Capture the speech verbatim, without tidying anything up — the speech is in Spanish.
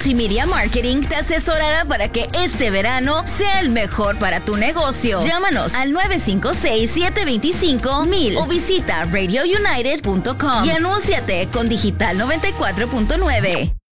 Multimedia Marketing te asesorará para que este verano sea el mejor para tu negocio. Llámanos al nueve cinco seis, siete dos cinco, mil o visita radio united punto com y anúnciate con Digital noventa y cuatro punto nueve.